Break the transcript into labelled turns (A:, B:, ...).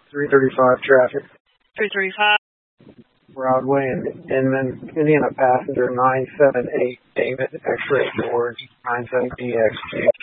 A: 335 traffic.
B: 335.
A: Broadway and Inman, Indiana passenger 978 David, X-ray George, 97DX,